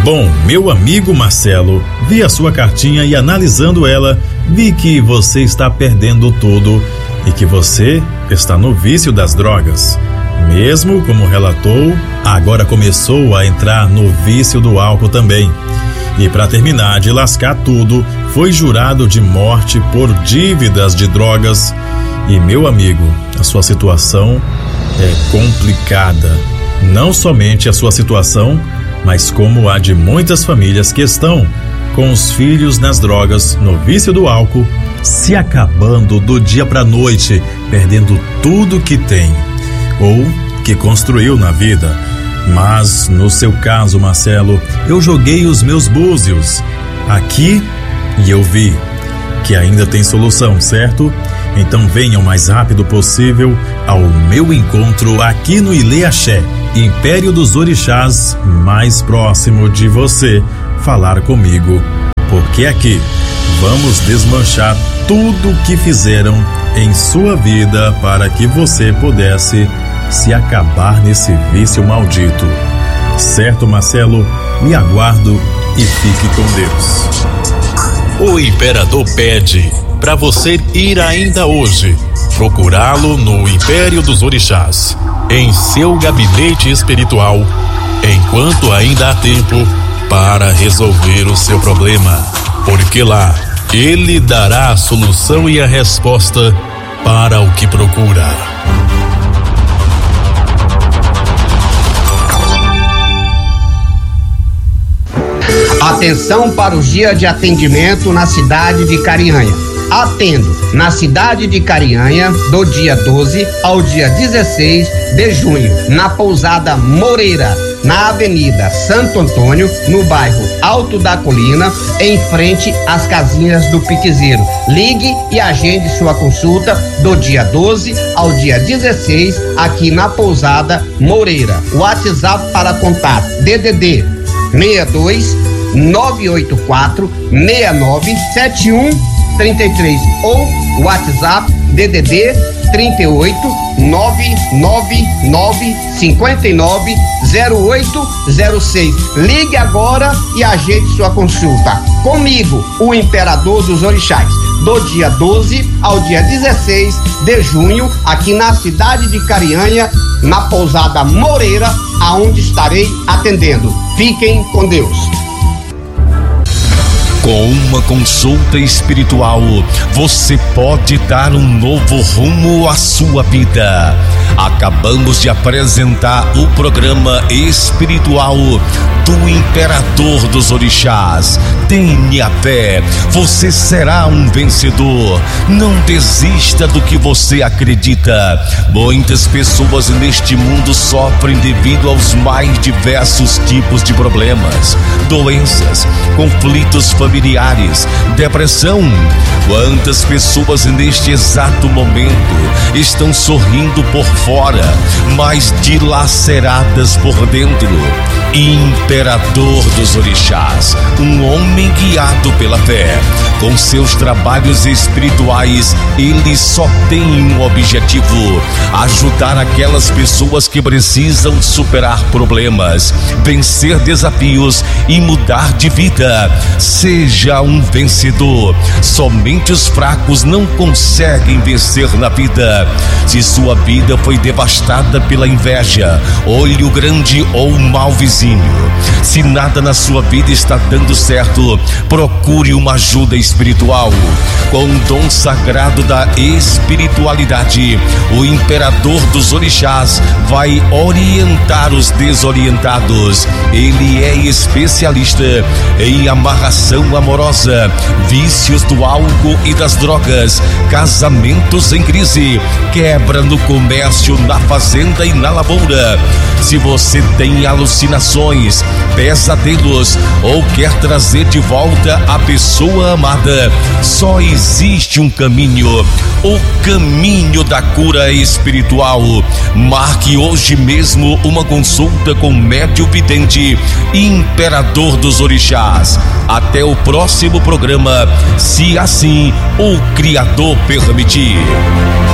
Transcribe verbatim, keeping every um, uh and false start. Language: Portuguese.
Bom, meu amigo Marcelo, vi a sua cartinha e analisando ela, vi que você está perdendo tudo e que você está no vício das drogas. Mesmo como relatou, agora começou a entrar no vício do álcool também. E para terminar de lascar tudo, foi jurado de morte por dívidas de drogas. E meu amigo, a sua situação é complicada. Não somente a sua situação, mas como a de muitas famílias que estão com os filhos nas drogas, no vício do álcool, se acabando do dia para noite, perdendo tudo que tem ou que construiu na vida. Mas no seu caso, Marcelo, eu joguei os meus búzios aqui e eu vi que ainda tem solução, certo? Então venha o mais rápido possível ao meu encontro aqui no Ilê Axé, Império dos Orixás, mais próximo de você, falar comigo, porque aqui vamos desmanchar tudo que fizeram em sua vida para que você pudesse se acabar nesse vício maldito. Certo, Marcelo? Me aguardo e fique com Deus. O Imperador pede para você ir ainda hoje procurá-lo no Império dos Orixás, em seu gabinete espiritual, enquanto ainda há tempo para resolver o seu problema, porque lá ele dará a solução e a resposta para o que procura. Atenção para os dias de atendimento na cidade de Carinhanha. Atendo na cidade de Carinhanha do dia doze ao dia dezesseis de junho, na pousada Moreira, na Avenida Santo Antônio, no bairro Alto da Colina, em frente às casinhas do Piquezeiro. Ligue e agende sua consulta do dia doze ao dia dezesseis aqui na pousada Moreira. WhatsApp para contato D D D seis dois nove oito quatro seis nove sete um três três ou WhatsApp D D D trinta e oito nove nove nove cinco nove zero oito zero seis. Ligue agora e agende sua consulta. Comigo, o Imperador dos Orixás, do dia doze ao dia dezesseis de junho, aqui na cidade de Carinhanha, na pousada Moreira, aonde estarei atendendo. Fiquem com Deus. Com uma consulta espiritual, você pode dar um novo rumo à sua vida. Acabamos de apresentar o programa espiritual do Imperador dos Orixás. Tenha fé, você será um vencedor. Não desista do que você acredita. Muitas pessoas neste mundo sofrem devido aos mais diversos tipos de problemas, doenças, conflitos familiares, familiares, depressão. Quantas pessoas neste exato momento estão sorrindo por fora, mas dilaceradas por dentro? Imperador dos Orixás, um homem guiado pela fé. Com seus trabalhos espirituais, ele só tem um objetivo: ajudar aquelas pessoas que precisam superar problemas, vencer desafios e mudar de vida. Seja um vencedor. Somente os fracos não conseguem vencer na vida. Se sua vida foi devastada pela inveja, olho grande ou mau vizinho, se nada na sua vida está dando certo, procure uma ajuda espiritual. Com o dom sagrado da espiritualidade, o Imperador dos Orixás vai orientar os desorientados. Ele é especialista em amarração amorosa, vícios do álcool e das drogas, casamentos em crise, quebra no comércio, na fazenda e na lavoura. Se você tem alucinações, pesadelos ou quer trazer de volta a pessoa amada, só existe um caminho: o caminho da cura espiritual. Marque hoje mesmo uma consulta com médium vidente Imperador dos Orixás. Até o próximo programa, se assim o Criador permitir.